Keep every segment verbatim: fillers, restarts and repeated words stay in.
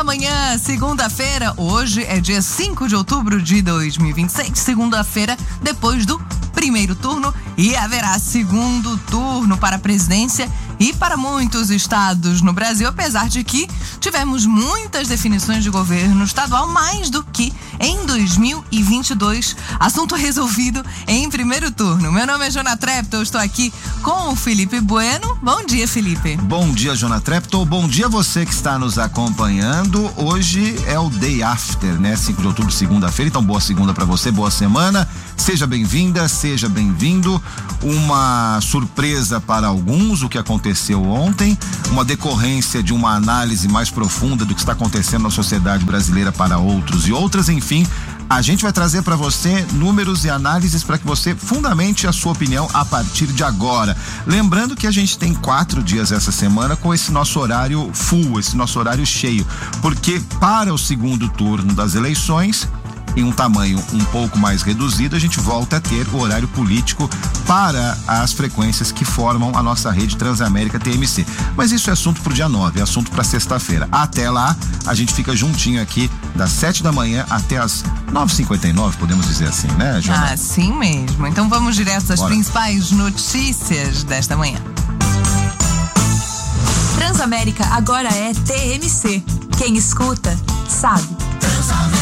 da manhã, segunda-feira. Hoje é dia cinco de outubro de dois mil e vinte e seis, segunda-feira, depois do primeiro turno, e haverá segundo turno para a presidência e para muitos estados no Brasil, apesar de que tivemos muitas definições de governo estadual, mais do que em dois mil e vinte e dois. Assunto resolvido em primeiro turno. Meu nome é Jona Treptow, eu estou aqui com o Felipe Bueno. Bom dia, Felipe. Bom dia, Jona Treptow. Bom dia você que está nos acompanhando. Hoje é o day after, né? cinco de outubro, segunda-feira. Então, boa segunda para você, boa semana. Seja bem-vinda, seja bem-vindo. Uma surpresa para alguns, o que aconteceu ontem, uma decorrência de uma análise mais profunda do que está acontecendo na sociedade brasileira para outros e outras. Enfim, a gente vai trazer para você números e análises para que você fundamente a sua opinião a partir de agora. Lembrando que a gente tem quatro dias essa semana com esse nosso horário full, esse nosso horário cheio, porque para o segundo turno das eleições, em um tamanho um pouco mais reduzido, a gente volta a ter o horário político para as frequências que formam a nossa rede Transamérica T M C. Mas isso é assunto pro dia nove, é assunto para sexta-feira. Até lá, a gente fica juntinho aqui das sete da manhã até as nove e cinquenta e nove, podemos dizer assim, né, Joana? Ah, sim mesmo. Então vamos direto às Bora. principais notícias desta manhã. Transamérica agora é T M C. Quem escuta, sabe. Transamérica.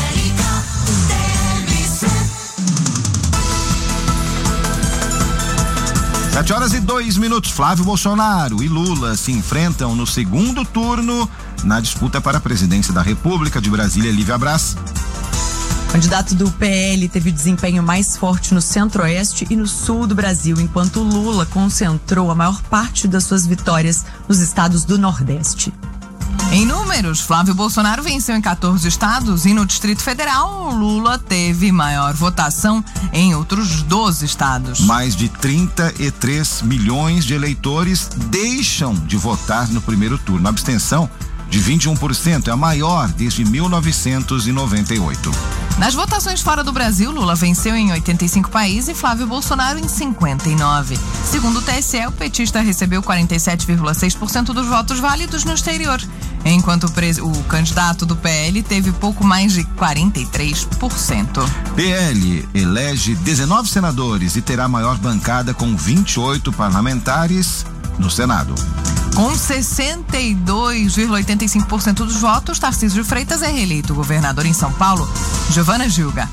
Sete horas e dois minutos. Flávio Bolsonaro e Lula se enfrentam no segundo turno na disputa para a presidência da República de Brasília. Lívia Braz. O candidato do P L teve desempenho mais forte no centro-oeste e no sul do Brasil, enquanto Lula concentrou a maior parte das suas vitórias nos estados do Nordeste. Em números, Flávio Bolsonaro venceu em quatorze estados e no Distrito Federal, Lula teve maior votação em outros doze estados. Mais de trinta e três milhões de eleitores deixam de votar no primeiro turno. A abstenção de vinte e um por cento é a maior desde mil novecentos e noventa e oito. Nas votações fora do Brasil, Lula venceu em oitenta e cinco países e Flávio Bolsonaro em cinquenta e nove. Segundo o T S E, o petista recebeu quarenta e sete vírgula seis por cento dos votos válidos no exterior, enquanto o, pres... o candidato do P L teve pouco mais de quarenta e três por cento. P L elege dezenove senadores e terá maior bancada com vinte e oito parlamentares no Senado. Com sessenta e dois vírgula oitenta e cinco por cento dos votos, Tarcísio de Freitas é reeleito governador em São Paulo. Giovana Gilga.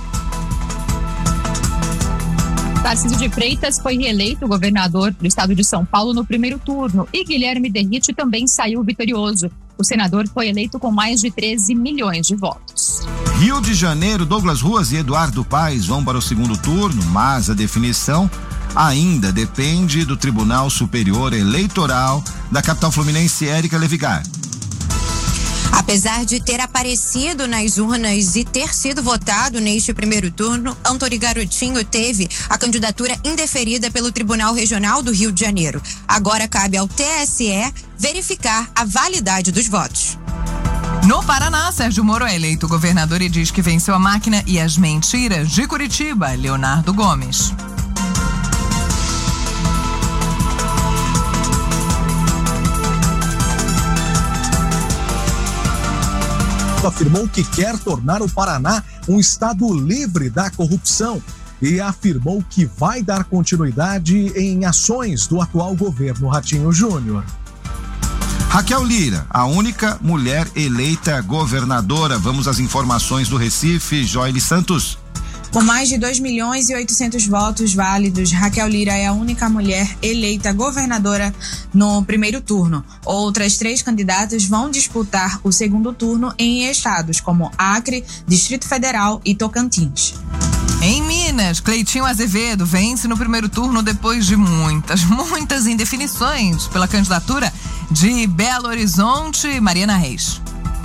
Tarcísio de Freitas foi reeleito governador do estado de São Paulo no primeiro turno e Guilherme Derrite também saiu vitorioso. O senador foi eleito com mais de treze milhões de votos. Rio de Janeiro, Douglas Ruas e Eduardo Paes vão para o segundo turno, mas a definição ainda depende do Tribunal Superior Eleitoral da capital fluminense, Érica Levigar. Apesar de ter aparecido nas urnas e ter sido votado neste primeiro turno, Antony Garotinho teve a candidatura indeferida pelo Tribunal Regional do Rio de Janeiro. Agora cabe ao T S E verificar a validade dos votos. No Paraná, Sérgio Moro é eleito governador e diz que venceu a máquina e as mentiras. De Curitiba, Leonardo Gomes. Afirmou que quer tornar o Paraná um estado livre da corrupção e afirmou que vai dar continuidade em ações do atual governo Ratinho Júnior. Raquel Lira, a única mulher eleita governadora. Vamos às informações do Recife, Joely Santos. Com mais de dois milhões e oitocentos votos válidos, Raquel Lira é a única mulher eleita governadora no primeiro turno. Outras três candidatas vão disputar o segundo turno em estados como Acre, Distrito Federal e Tocantins. Em Minas, Cleitinho Azevedo vence no primeiro turno depois de muitas, muitas indefinições pela candidatura de Belo Horizonte, Mariana Reis.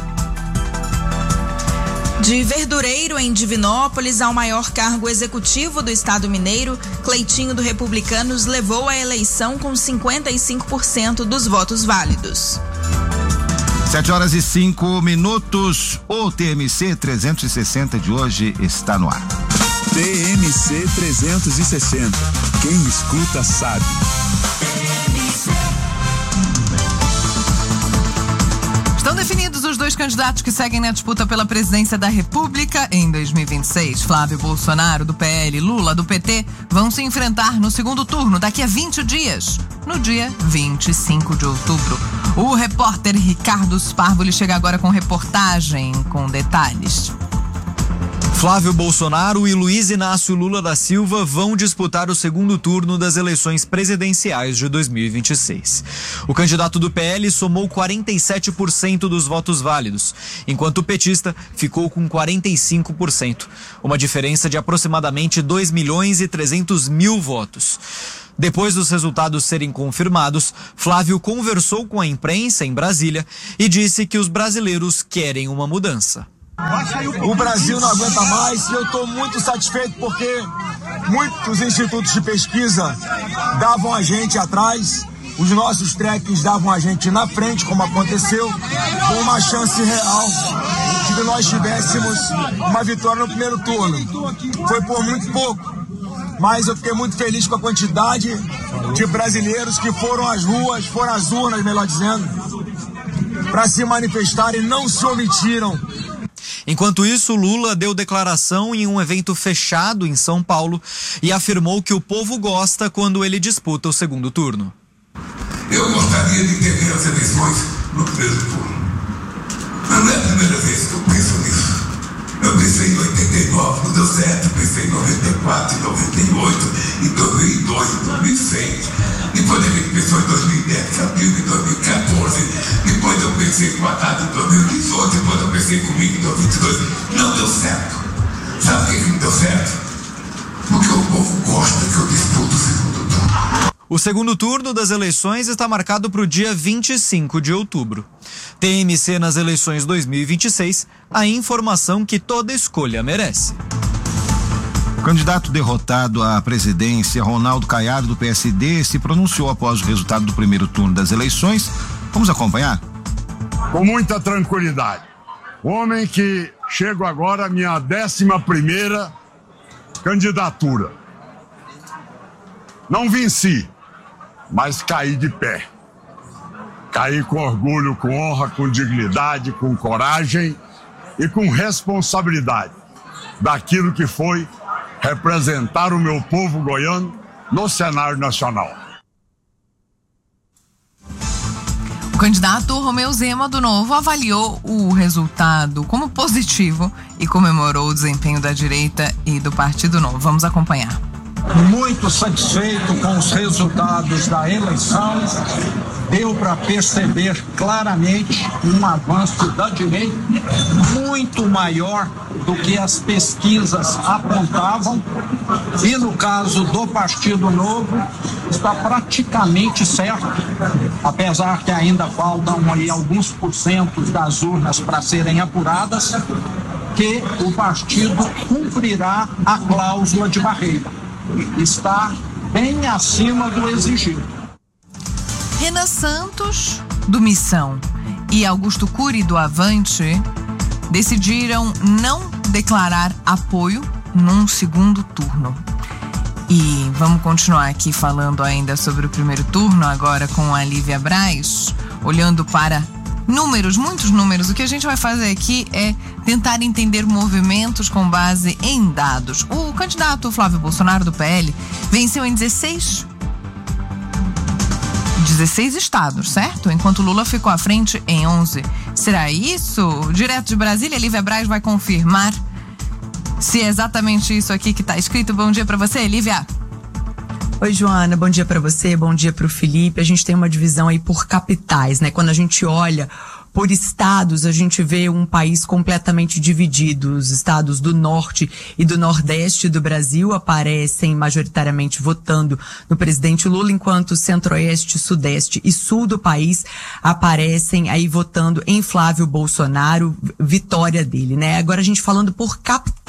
De verdureiro em Divinópolis ao maior cargo executivo do estado mineiro, Cleitinho do Republicanos levou a eleição com cinquenta e cinco por cento dos votos válidos. Sete horas e cinco minutos. O T M C trezentos e sessenta de hoje está no ar. T M C trezentos e sessenta. Quem escuta sabe. Estão definidos os dois candidatos que seguem na disputa pela presidência da República em dois mil e vinte e seis, Flávio Bolsonaro, do P L, Lula, do P T, vão se enfrentar no segundo turno daqui a vinte dias, no dia vinte e cinco de outubro. O repórter Ricardo Sparvoli chega agora com reportagem com detalhes. Flávio Bolsonaro e Luiz Inácio Lula da Silva vão disputar o segundo turno das eleições presidenciais de dois mil e vinte e seis. O candidato do P L somou quarenta e sete por cento dos votos válidos, enquanto o petista ficou com quarenta e cinco por cento, uma diferença de aproximadamente dois milhões e trezentos mil votos. Depois dos resultados serem confirmados, Flávio conversou com a imprensa em Brasília e disse que os brasileiros querem uma mudança. O Brasil não aguenta mais e eu estou muito satisfeito porque muitos institutos de pesquisa davam a gente atrás, os nossos trekkings davam a gente na frente, como aconteceu, com uma chance real de que nós tivéssemos uma vitória no primeiro turno. Foi por muito pouco, mas eu fiquei muito feliz com a quantidade de brasileiros que foram às ruas, foram às urnas, melhor dizendo, para se manifestar e não se omitiram. Enquanto isso, Lula deu declaração em um evento fechado em São Paulo e afirmou que o povo gosta quando ele disputa o segundo turno. Eu gostaria de ter as eleições no primeiro turno. Mas não é a primeira vez que eu penso nisso. Eu pensei em oitenta e nove, não deu certo. Pensei em noventa e quatro, em noventa e oito, em dois mil e dois, em dois mil e seis. Depois a gente pensou em dois mil e dez, abril em dois mil e quatorze. Depois eu pensei com a data em dois mil e dezoito. Depois eu pensei comigo em dois mil e vinte e dois. Não deu certo. Sabe por que não deu certo? Porque o povo gosta que eu disputo o segundo turno. O segundo turno das eleições está marcado para o dia vinte e cinco de outubro. T M C nas eleições dois mil e vinte e seis, a informação que toda escolha merece. O candidato derrotado à presidência, Ronaldo Caiado, do P S D, se pronunciou após o resultado do primeiro turno das eleições. Vamos acompanhar? Com muita tranquilidade. Homem que chego agora à minha décima primeira candidatura. Não venci, mas caí de pé. Caí com orgulho, com honra, com dignidade, com coragem e com responsabilidade daquilo que foi representar o meu povo goiano no cenário nacional. O candidato Romeu Zema, do Novo, avaliou o resultado como positivo e comemorou o desempenho da direita e do Partido Novo. Vamos acompanhar. Muito satisfeito com os resultados da eleição, deu para perceber claramente um avanço da direita muito maior do que as pesquisas apontavam, e no caso do Partido Novo está praticamente certo, apesar que ainda faltam aí alguns porcentos das urnas para serem apuradas, que o partido cumprirá a cláusula de barreira. Está bem acima do exigido. Renan Santos, do Missão, e Augusto Cury, do Avante, decidiram não declarar apoio num segundo turno. E vamos continuar aqui falando ainda sobre o primeiro turno, agora com a Lívia Braz, olhando para números, muitos números. O que a gente vai fazer aqui é tentar entender movimentos com base em dados. O candidato Flávio Bolsonaro, do P L, venceu em dezesseis, dezesseis estados, certo? Enquanto Lula ficou à frente em onze. Será isso? Direto de Brasília, Lívia Braz vai confirmar se é exatamente isso aqui que está escrito. Bom dia para você, Lívia. Oi, Joana, bom dia para você, bom dia para o Felipe. A gente tem uma divisão aí por capitais, né? Quando a gente olha por estados, a gente vê um país completamente dividido. Os estados do norte e do nordeste do Brasil aparecem majoritariamente votando no presidente Lula, enquanto centro-oeste, sudeste e sul do país aparecem aí votando em Flávio Bolsonaro, vitória dele, né? Agora a gente falando por capitais.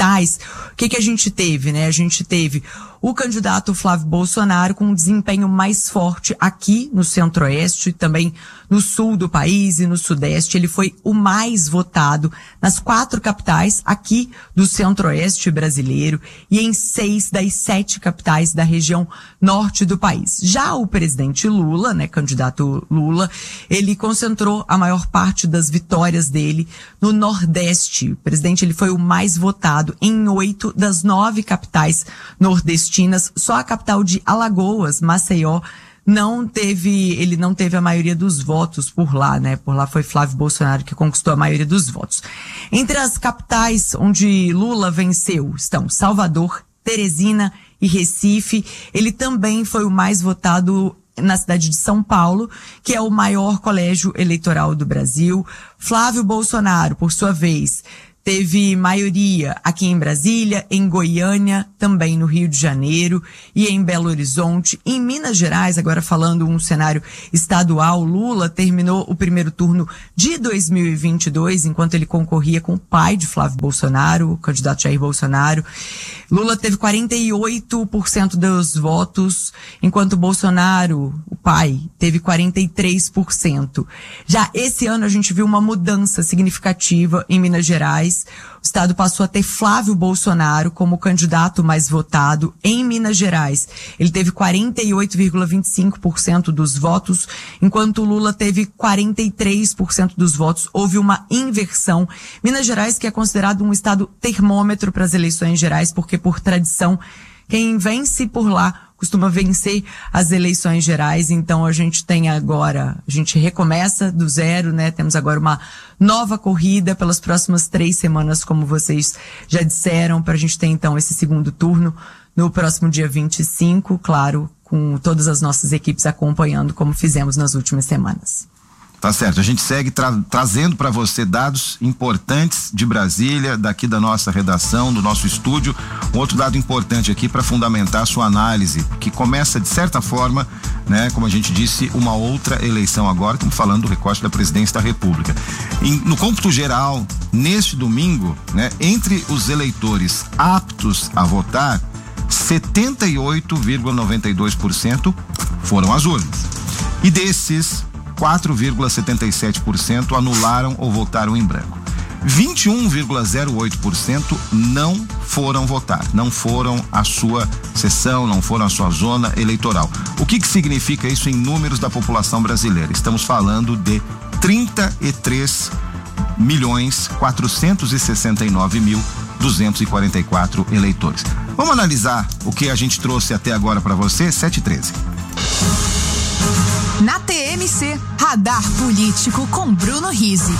capitais, o que que a gente teve, né? A gente teve o candidato Flávio Bolsonaro com um desempenho mais forte aqui no Centro-Oeste, também no sul do país e no Sudeste. Ele foi o mais votado nas quatro capitais aqui do Centro-Oeste brasileiro e em seis das sete capitais da região norte do país. Já o presidente Lula, né, candidato Lula, ele concentrou a maior parte das vitórias dele no Nordeste. O presidente ele foi o mais votado em oito das nove capitais nordestinas. Só a capital de Alagoas, Maceió, não teve, ele não teve a maioria dos votos por lá, né? Por lá foi Flávio Bolsonaro que conquistou a maioria dos votos. Entre as capitais onde Lula venceu estão Salvador, Teresina e Recife. Ele também foi o mais votado na cidade de São Paulo, que é o maior colégio eleitoral do Brasil. Flávio Bolsonaro, por sua vez, teve maioria aqui em Brasília, em Goiânia, também no Rio de Janeiro e em Belo Horizonte. Em Minas Gerais, agora falando um cenário estadual, Lula terminou o primeiro turno de dois mil e vinte e dois, enquanto ele concorria com o pai de Flávio Bolsonaro, o candidato Jair Bolsonaro. Lula teve quarenta e oito por cento dos votos, enquanto Bolsonaro, o pai, teve quarenta e três por cento. Já esse ano a gente viu uma mudança significativa em Minas Gerais. O estado passou a ter Flávio Bolsonaro como candidato mais votado em Minas Gerais. Ele teve quarenta e oito vírgula vinte e cinco por cento dos votos, enquanto Lula teve quarenta e três por cento dos votos. Houve uma inversão. Minas Gerais, que é considerado um estado termômetro para as eleições gerais, porque por tradição, quem vence por lá costuma vencer as eleições gerais. Então a gente tem agora, a gente recomeça do zero, né? Temos agora uma nova corrida pelas próximas três semanas, como vocês já disseram, para a gente ter então esse segundo turno no próximo dia vinte e cinco, claro, com todas as nossas equipes acompanhando, como fizemos nas últimas semanas. Tá certo, a gente segue tra trazendo para você dados importantes de Brasília, daqui da nossa redação, do nosso estúdio. Um outro dado importante aqui para fundamentar a sua análise, que começa de certa forma, né, como a gente disse, uma outra eleição agora. Estamos falando do recorte da presidência da República. Em, no cômputo geral, neste domingo, né, entre os eleitores aptos a votar, setenta e oito vírgula noventa e dois por cento foram às urnas. E desses, quatro vírgula setenta e sete por cento anularam ou votaram em branco. vinte e um vírgula zero oito por cento não foram votar, não foram à sua sessão, não foram à sua zona eleitoral. O que que significa isso em números da população brasileira? Estamos falando de trinta e três milhões quatrocentos e sessenta e nove mil duzentos e quarenta e quatro eleitores. Vamos analisar o que a gente trouxe até agora para você, sete e treze. Na T M C, Radar Político com Bruno Rizzi.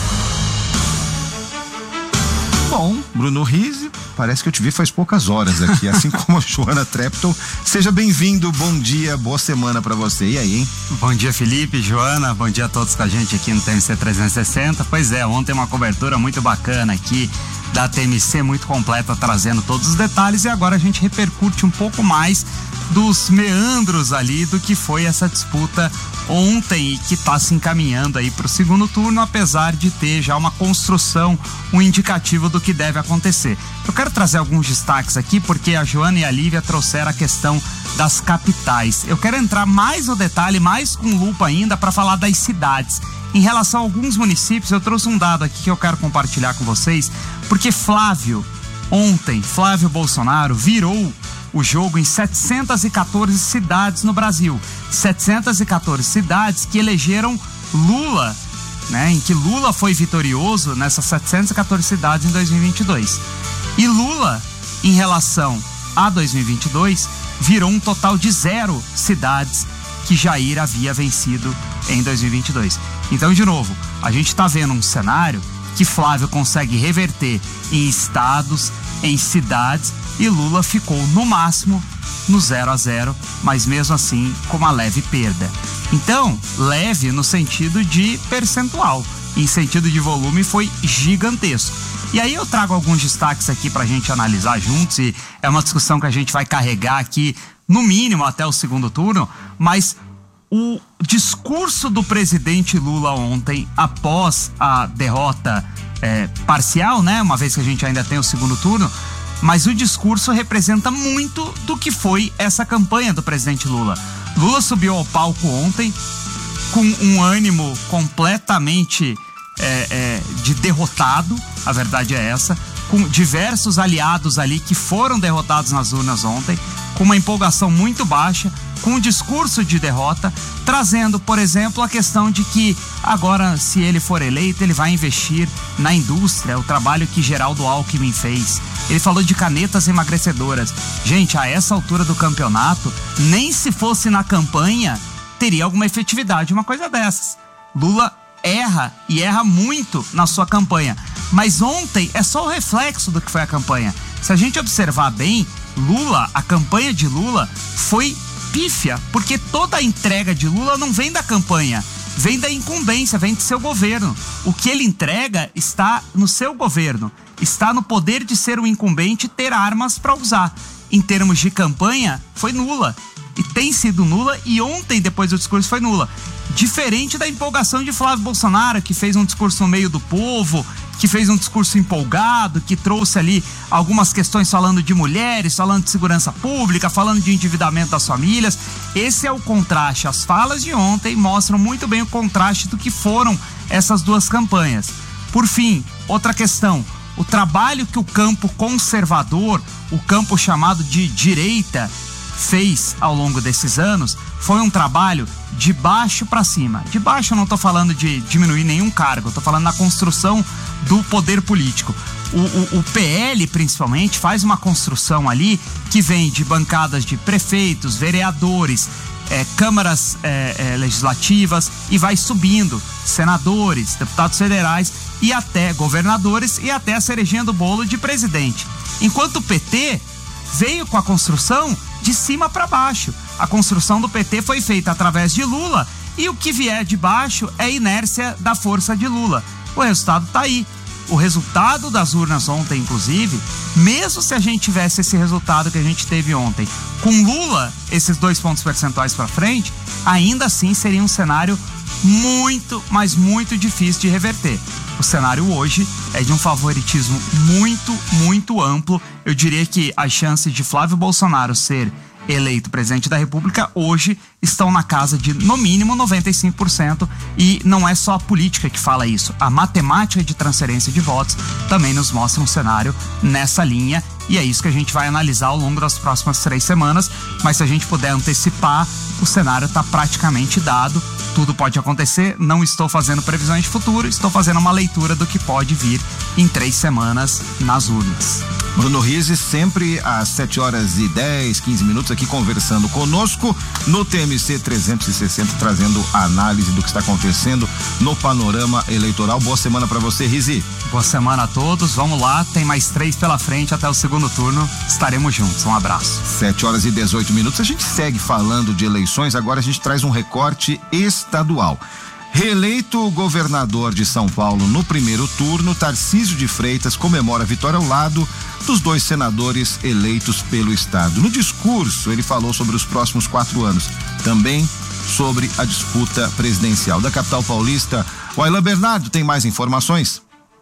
Bom, Bruno Rizzi, parece que eu te vi faz poucas horas aqui, assim como a Joana Trepton. Seja bem-vindo, bom dia, boa semana pra você. E aí, hein? Bom dia, Felipe, Joana, bom dia a todos com a gente aqui no T M C trezentos e sessenta. Pois é, ontem uma cobertura muito bacana aqui da T M C, muito completa, trazendo todos os detalhes, e agora a gente repercute um pouco mais dos meandros ali do que foi essa disputa ontem e que está se encaminhando aí para o segundo turno, apesar de ter já uma construção, um indicativo do que deve acontecer. Eu quero trazer alguns destaques aqui porque a Joana e a Lívia trouxeram a questão das capitais. Eu quero entrar mais no detalhe, mais com lupa ainda, para falar das cidades. Em relação a alguns municípios, eu trouxe um dado aqui que eu quero compartilhar com vocês, porque Flávio, ontem, Flávio Bolsonaro virou o jogo em setecentas e quatorze cidades no Brasil. setecentas e quatorze cidades que elegeram Lula, né? Em que Lula foi vitorioso nessas setecentas e quatorze cidades em dois mil e vinte e dois. E Lula, em relação a dois mil e vinte e dois, virou um total de zero cidades que Jair havia vencido em dois mil e vinte e dois. Então, de novo, a gente está vendo um cenário que Flávio consegue reverter em estados, em cidades, e Lula ficou no máximo no zero a zero, mas mesmo assim com uma leve perda. Então, leve no sentido de percentual, em sentido de volume foi gigantesco. E aí eu trago alguns destaques aqui pra gente analisar juntos, e é uma discussão que a gente vai carregar aqui no mínimo até o segundo turno, mas o discurso do presidente Lula ontem, após a derrota é, parcial, né, uma vez que a gente ainda tem o segundo turno, mas o discurso representa muito do que foi essa campanha do presidente Lula. Lula subiu ao palco ontem com um ânimo completamente é, é, de derrotado, a verdade é essa, com diversos aliados ali que foram derrotados nas urnas ontem, com uma empolgação muito baixa, com um discurso de derrota, trazendo, por exemplo, a questão de que agora, se ele for eleito, ele vai investir na indústria, o trabalho que Geraldo Alckmin fez. Ele falou de canetas emagrecedoras. Gente, a essa altura do campeonato, nem se fosse na campanha, teria alguma efetividade uma coisa dessas. Lula erra e erra muito na sua campanha, mas ontem é só o reflexo do que foi a campanha. Se a gente observar bem, Lula, a campanha de Lula foi pífia, porque toda a entrega de Lula não vem da campanha, vem da incumbência, vem do seu governo. O que ele entrega está no seu governo, está no poder de ser um incumbente e ter armas para usar. Em termos de campanha, foi nula. E tem sido nula, e ontem, depois do discurso, foi nula. Diferente da empolgação de Flávio Bolsonaro, que fez um discurso no meio do povo, que fez um discurso empolgado, que trouxe ali algumas questões falando de mulheres, falando de segurança pública, falando de endividamento das famílias. Esse é o contraste. As falas de ontem mostram muito bem o contraste do que foram essas duas campanhas. Por fim, outra questão. O trabalho que o campo conservador, o campo chamado de direita, fez ao longo desses anos foi um trabalho de baixo para cima. De baixo eu não estou falando de diminuir nenhum cargo, eu estou falando na construção do poder político. O, o, o P L, principalmente, faz uma construção ali que vem de bancadas de prefeitos, vereadores, é, câmaras é, é, legislativas e vai subindo, senadores, deputados federais e até governadores e até a cerejinha do bolo de presidente. Enquanto o P T veio com a construção de cima para baixo. A construção do P T foi feita através de Lula e o que vier de baixo é inércia da força de Lula. O resultado tá aí. O resultado das urnas ontem, inclusive, mesmo se a gente tivesse esse resultado que a gente teve ontem, com Lula, esses dois pontos percentuais para frente, ainda assim seria um cenário muito, mas muito difícil de reverter. O cenário hoje é de um favoritismo muito, muito amplo. Eu diria que as chances de Flávio Bolsonaro ser eleito presidente da República hoje estão na casa de, no mínimo, noventa e cinco por cento. E não é só a política que fala isso. A matemática de transferência de votos também nos mostra um cenário nessa linha. E é isso que a gente vai analisar ao longo das próximas três semanas. Mas se a gente puder antecipar, o cenário está praticamente dado. Tudo pode acontecer, não estou fazendo previsões de futuro, estou fazendo uma leitura do que pode vir em três semanas nas urnas. Bruno Rizzi, sempre às sete horas e dez, quinze minutos aqui conversando conosco no T M C trezentos e sessenta, trazendo análise do que está acontecendo no panorama eleitoral. Boa semana para você, Rizzi. Boa semana a todos, vamos lá, tem mais três pela frente até o segundo turno, estaremos juntos, um abraço. sete horas e dezoito minutos, a gente segue falando de eleições, agora a gente traz um recorte estadual. Reeleito governador de São Paulo no primeiro turno, Tarcísio de Freitas comemora a vitória ao lado dos dois senadores eleitos pelo estado. No discurso, ele falou sobre os próximos quatro anos, também sobre a disputa presidencial. Da capital paulista, o Aylan Bernardo tem mais informações.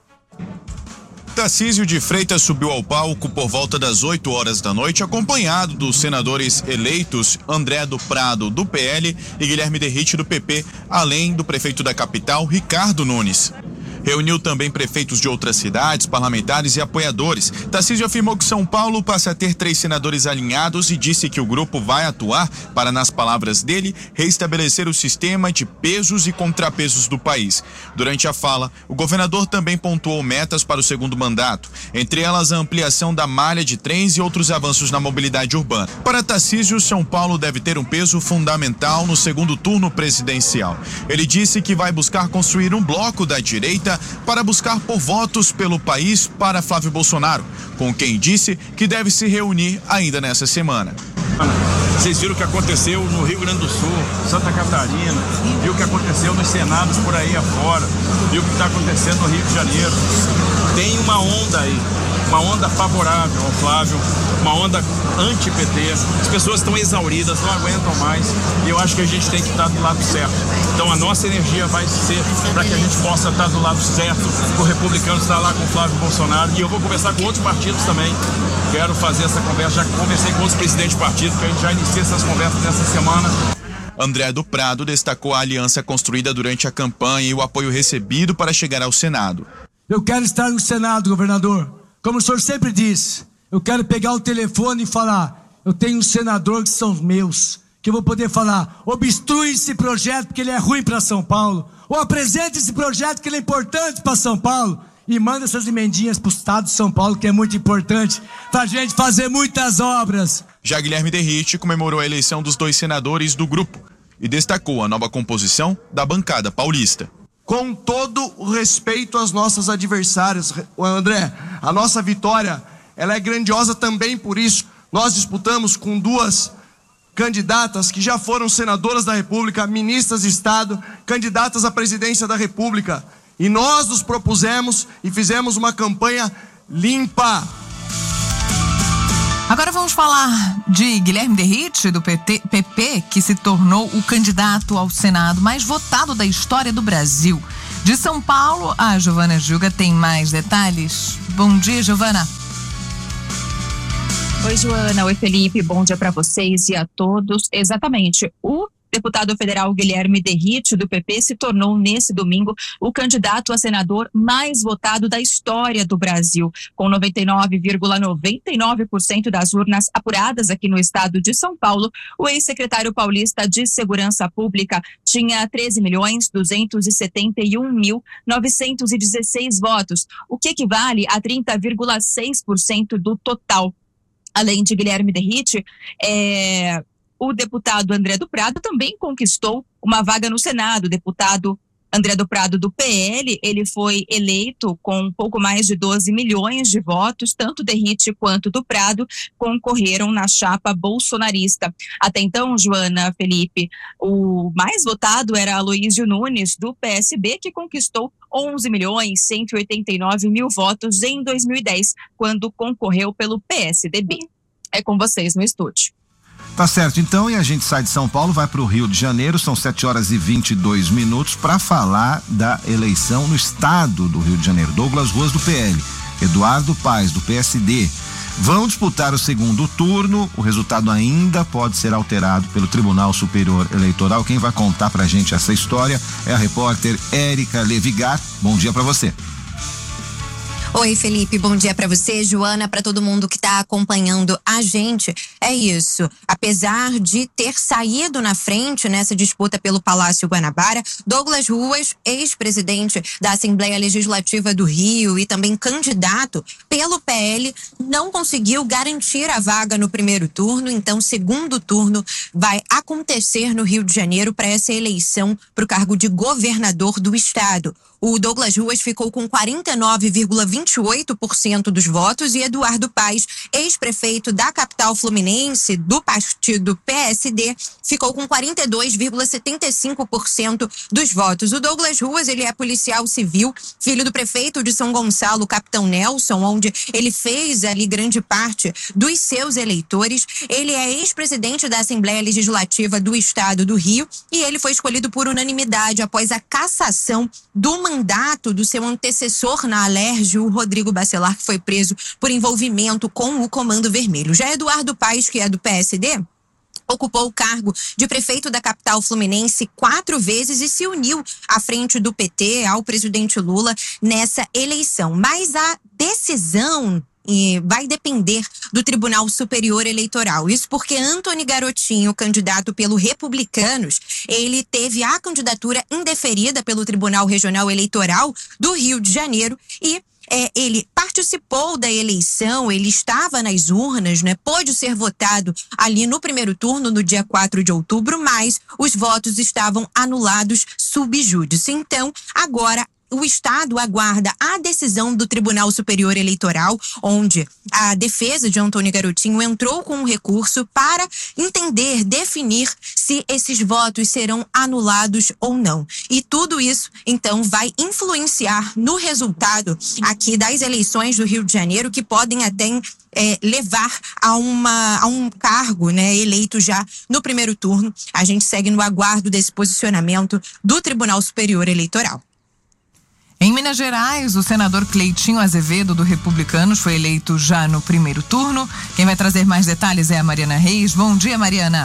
Tarcísio de Freitas subiu ao palco por volta das oito horas da noite, acompanhado dos senadores eleitos André do Prado, do P L, e Guilherme Derrite, do P P, além do prefeito da capital, Ricardo Nunes. Reuniu também prefeitos de outras cidades, parlamentares e apoiadores. Tarcísio afirmou que São Paulo passa a ter três senadores alinhados e disse que o grupo vai atuar para, nas palavras dele, reestabelecer o sistema de pesos e contrapesos do país. Durante a fala, o governador também pontuou metas para o segundo mandato, entre elas a ampliação da malha de trens e outros avanços na mobilidade urbana. Para Tarcísio, São Paulo deve ter um peso fundamental no segundo turno presidencial. Ele disse que vai buscar construir um bloco da direita para buscar por votos pelo país para Flávio Bolsonaro, com quem disse que deve se reunir ainda nessa semana. Vocês viram o que aconteceu no Rio Grande do Sul, Santa Catarina, viu o que aconteceu nos senados por aí afora, viu o que está acontecendo no Rio de Janeiro. Tem uma onda aí uma onda favorável ao Flávio, uma onda anti-P T. As pessoas estão exauridas, não aguentam mais, e eu acho que a gente tem que estar do lado certo. Então a nossa energia vai ser para que a gente possa estar do lado certo, o republicano está lá com o Flávio Bolsonaro, e eu vou conversar com outros partidos também. Quero fazer essa conversa, já conversei com outros presidentes de partido, que a gente já inicia essas conversas nessa semana. André do Prado destacou a aliança construída durante a campanha e o apoio recebido para chegar ao Senado. Eu quero estar no Senado, governador. Como o senhor sempre diz, eu quero pegar o telefone e falar, eu tenho um senador que são meus, que eu vou poder falar, obstrui esse projeto porque ele é ruim para São Paulo, ou apresente esse projeto que ele é importante para São Paulo, e manda essas emendinhas para o estado de São Paulo, que é muito importante, para a gente fazer muitas obras. Já Guilherme Derrite comemorou a eleição dos dois senadores do grupo e destacou a nova composição da bancada paulista. Com todo o respeito às nossas adversárias, André, a nossa vitória, ela é grandiosa também por isso. Nós disputamos com duas candidatas que já foram senadoras da República, ministras de Estado, candidatas à presidência da República. E nós nos propusemos e fizemos uma campanha limpa. Agora vamos falar de Guilherme Derrite, do P P, que se tornou o candidato ao Senado mais votado da história do Brasil. De São Paulo, a Giovana Gilga tem mais detalhes. Bom dia, Giovana. Oi, Joana. Oi, Felipe. Bom dia para vocês e a todos. Exatamente. O deputado federal Guilherme Derrite, do P P, se tornou nesse domingo o candidato a senador mais votado da história do Brasil. Com noventa e nove vírgula noventa e nove por cento das urnas apuradas aqui no estado de São Paulo, o ex-secretário paulista de Segurança Pública tinha treze milhões duzentos e setenta e um mil novecentos e dezesseis votos, o que equivale a trinta vírgula seis por cento do total. Além de Guilherme Derrite, é... o deputado André do Prado também conquistou uma vaga no Senado. O deputado André do Prado, do P L, ele foi eleito com um pouco mais de doze milhões de votos. Tanto Derrite quanto do Prado concorreram na chapa bolsonarista. Até então, Joana, Felipe, o mais votado era Aloysio Nunes, do P S B, que conquistou onze milhões cento e oitenta e nove mil votos em dois mil e dez, quando concorreu pelo P S D B. É com vocês no estúdio. Tá certo, então, e a gente sai de São Paulo, vai para o Rio de Janeiro, são sete horas e vinte e dois minutos, para falar da eleição no estado do Rio de Janeiro. Douglas Ruas, do P L, Eduardo Paes, do P S D, vão disputar o segundo turno. O resultado ainda pode ser alterado pelo Tribunal Superior Eleitoral. Quem vai contar pra gente essa história é a repórter Érica Levigar. Bom dia para você. Oi, Felipe, bom dia para você, Joana, para todo mundo que está acompanhando a gente. É isso, apesar de ter saído na frente nessa disputa pelo Palácio Guanabara, Douglas Ruas, ex-presidente da Assembleia Legislativa do Rio e também candidato pelo P L, não conseguiu garantir a vaga no primeiro turno. Então, o segundo turno vai acontecer no Rio de Janeiro para essa eleição para o cargo de governador do estado. O Douglas Ruas ficou com quarenta e nove vírgula vinte e oito por cento dos votos e Eduardo Paes, ex-prefeito da capital fluminense do partido P S D, ficou com quarenta e dois vírgula setenta e cinco por cento dos votos. O Douglas Ruas, ele é policial civil, filho do prefeito de São Gonçalo, Capitão Nelson, onde ele fez ali grande parte dos seus eleitores. Ele é ex-presidente da Assembleia Legislativa do Estado do Rio e ele foi escolhido por unanimidade após a cassação do mandato do seu antecessor na Alerj, o Rodrigo Bacelar, que foi preso por envolvimento com o Comando Vermelho. Já Eduardo Paes, que é do P S D, ocupou o cargo de prefeito da capital fluminense quatro vezes e se uniu à frente do P T, ao presidente Lula, nessa eleição. Mas a decisão e vai depender do Tribunal Superior Eleitoral. Isso porque Antony Garotinho, candidato pelo Republicanos, ele teve a candidatura indeferida pelo Tribunal Regional Eleitoral do Rio de Janeiro e É, ele participou da eleição, ele estava nas urnas, né? Pôde ser votado ali no primeiro turno, no dia quatro de outubro, mas os votos estavam anulados sub júdice. Então, agora o Estado aguarda a decisão do Tribunal Superior Eleitoral, onde a defesa de Antônio Garotinho entrou com um recurso para entender, definir se esses votos serão anulados ou não. E tudo isso, então, vai influenciar no resultado aqui das eleições do Rio de Janeiro, que podem até é, levar a, uma, a um cargo, né, eleito já no primeiro turno. A gente segue no aguardo desse posicionamento do Tribunal Superior Eleitoral. Em Minas Gerais, o senador Cleitinho Azevedo, do Republicanos, foi eleito já no primeiro turno. Quem vai trazer mais detalhes é a Mariana Reis. Bom dia, Mariana.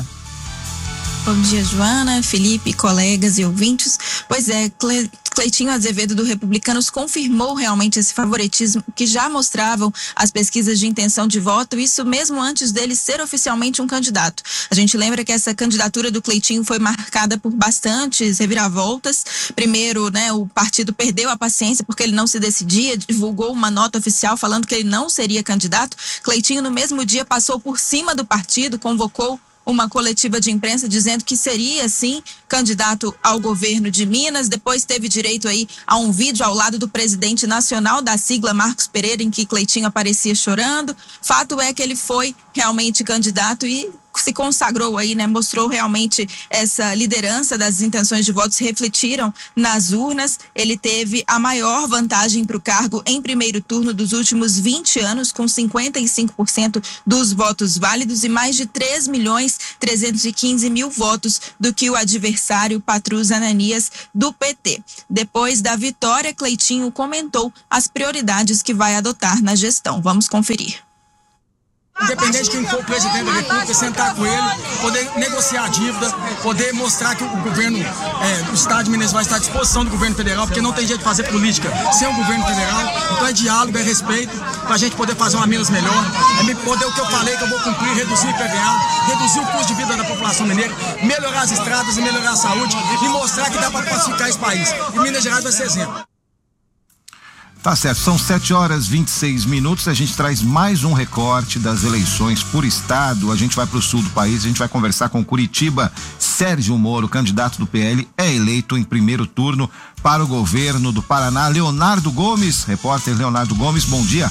Bom dia, Joana, Felipe, colegas e ouvintes. Pois é, Cle... Cleitinho Azevedo, do Republicanos, confirmou realmente esse favoritismo que já mostravam as pesquisas de intenção de voto, isso mesmo antes dele ser oficialmente um candidato. A gente lembra que essa candidatura do Cleitinho foi marcada por bastantes reviravoltas. Primeiro, né, o partido perdeu a paciência porque ele não se decidia, divulgou uma nota oficial falando que ele não seria candidato. Cleitinho, no mesmo dia, passou por cima do partido, convocou uma coletiva de imprensa dizendo que seria, sim, candidato ao governo de Minas. Depois teve direito aí a um vídeo ao lado do presidente nacional da sigla, Marcos Pereira, em que Cleitinho aparecia chorando. Fato é que ele foi realmente candidato e se consagrou aí, né? Mostrou realmente essa liderança das intenções de votos, refletiram nas urnas. Ele teve a maior vantagem para o cargo em primeiro turno dos últimos vinte anos, com cinquenta e cinco por cento dos votos válidos e mais de três milhões trezentos e quinze mil votos do que o adversário Patrus Ananias, do P T. Depois da vitória, Cleitinho comentou as prioridades que vai adotar na gestão. Vamos conferir. Independente de quem for o presidente da República, sentar com ele, poder negociar a dívida, poder mostrar que o governo é, do Estado de Minas vai estar à disposição do governo federal, porque não tem jeito de fazer política sem o governo federal. Então é diálogo, é respeito, para a gente poder fazer uma Minas melhor, é poder o que eu falei, que eu vou cumprir, reduzir o I P V A, reduzir o custo de vida da população mineira, melhorar as estradas e melhorar a saúde e mostrar que dá para pacificar esse país. E Minas Gerais vai ser exemplo. Tá certo, são sete horas e vinte e seis minutos, a gente traz mais um recorte das eleições por estado, a gente vai para o sul do país, a gente vai conversar com Curitiba. Sérgio Moro, candidato do P L, é eleito em primeiro turno para o governo do Paraná. Leonardo Gomes, repórter Leonardo Gomes, bom dia.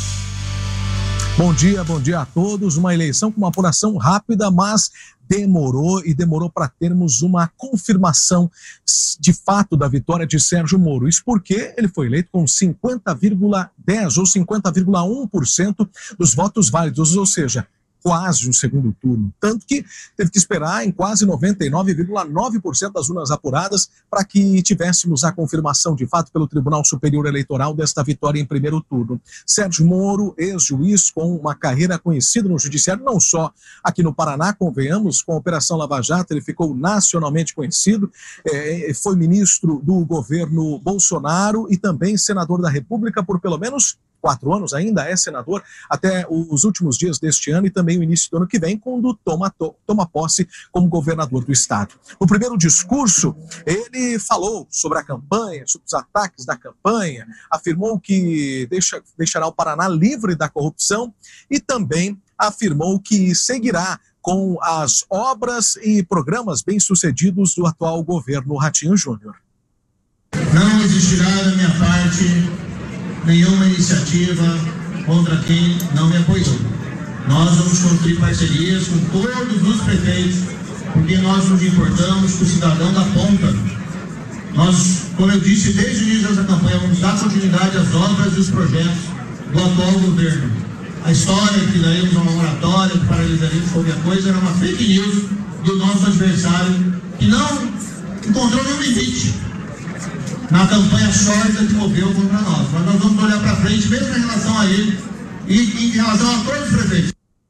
Bom dia, bom dia a todos. Uma eleição com uma apuração rápida, mas demorou e demorou para termos uma confirmação de fato da vitória de Sérgio Moro. Isso porque ele foi eleito com cinquenta vírgula dez por cento ou cinquenta vírgula um por cento dos votos válidos, ou seja, quase um segundo turno. Tanto que teve que esperar em quase noventa e nove vírgula nove por cento das urnas apuradas para que tivéssemos a confirmação de fato pelo Tribunal Superior Eleitoral desta vitória em primeiro turno. Sérgio Moro, ex-juiz com uma carreira conhecida no judiciário, não só aqui no Paraná, convenhamos, com a Operação Lava Jato, ele ficou nacionalmente conhecido, é, foi ministro do governo Bolsonaro e também senador da República por pelo menos quatro anos, ainda é senador até os últimos dias deste ano e também o início do ano que vem, quando toma, to, toma posse como governador do estado. No primeiro discurso, ele falou sobre a campanha, sobre os ataques da campanha, afirmou que deixa, deixará o Paraná livre da corrupção e também afirmou que seguirá com as obras e programas bem-sucedidos do atual governo Ratinho Júnior. Não existirá da minha parte nenhuma iniciativa contra quem não me apoiou. Nós vamos construir parcerias com todos os prefeitos, porque nós nos importamos com o cidadão da ponta. Nós, como eu disse desde o início dessa campanha, vamos dar continuidade às obras e os projetos do atual governo. A história que daremos uma moratória, que paralisaremos qualquer coisa, era uma fake news do nosso adversário, que não encontrou nenhum limite na campanha shorta que moveu contra nós. Mas nós vamos olhar para frente, mesmo em relação a ele e em relação a todos os prefeitos.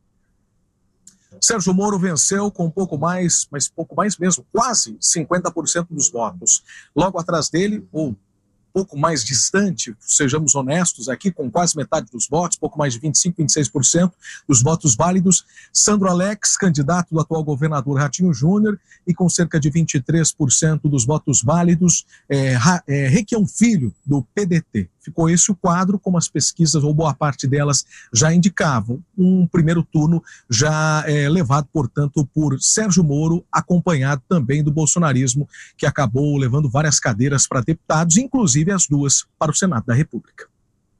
Sérgio Moro venceu com um pouco mais, mas pouco mais mesmo, quase cinquenta por cento dos votos. Logo atrás dele, ou pouco mais distante, sejamos honestos aqui, com quase metade dos votos, pouco mais de vinte e cinco, vinte e seis por cento dos votos válidos, Sandro Alex, candidato do atual governador Ratinho Júnior, e com cerca de vinte e três por cento dos votos válidos, é, é, Requião Filho, do P D T. ficou esse o quadro, como as pesquisas, ou boa parte delas, já indicavam. Um primeiro turno já é, levado, portanto, por Sérgio Moro, acompanhado também do bolsonarismo, que acabou levando várias cadeiras para deputados, inclusive as duas para o Senado da República.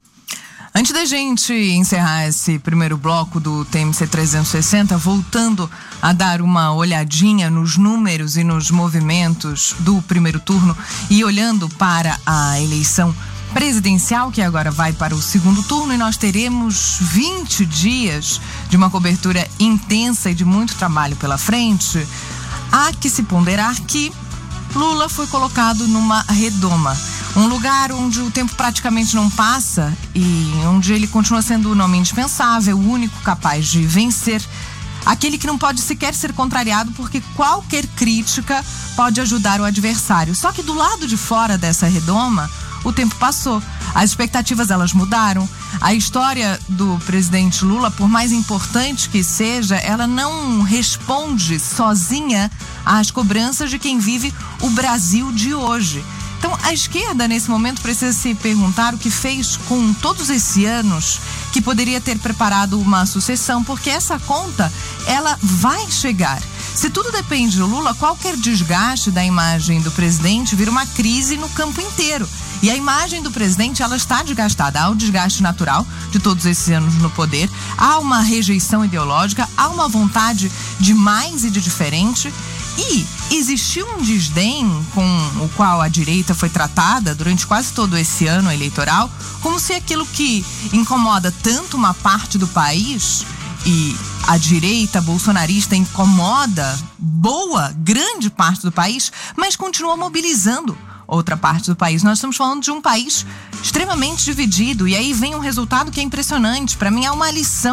Antes da gente encerrar esse primeiro bloco do T M C trezentos e sessenta, voltando a dar uma olhadinha nos números e nos movimentos do primeiro turno e olhando para a eleição presidencial, que agora vai para o segundo turno, e nós teremos vinte dias de uma cobertura intensa e de muito trabalho pela frente. Há que se ponderar que Lula foi colocado numa redoma. Um lugar onde o tempo praticamente não passa e onde ele continua sendo o nome indispensável, o único capaz de vencer, aquele que não pode sequer ser contrariado porque qualquer crítica pode ajudar o adversário. Só que do lado de fora dessa redoma, o tempo passou. As expectativas, elas mudaram. A história do presidente Lula, por mais importante que seja, ela não responde sozinha às cobranças de quem vive o Brasil de hoje. Então, a esquerda, nesse momento, precisa se perguntar o que fez com todos esses anos que poderia ter preparado uma sucessão, porque essa conta, ela vai chegar. Se tudo depende do Lula, qualquer desgaste da imagem do presidente vira uma crise no campo inteiro. E a imagem do presidente, ela está desgastada. Há o desgaste natural de todos esses anos no poder, há uma rejeição ideológica, há uma vontade de mais e de diferente. E existiu um desdém com o qual a direita foi tratada durante quase todo esse ano eleitoral, como se aquilo que incomoda tanto uma parte do país, e a direita bolsonarista incomoda boa, grande parte do país, mas continua mobilizando outra parte do país. Nós estamos falando de um país extremamente dividido, e aí vem um resultado que é impressionante. Para mim é uma lição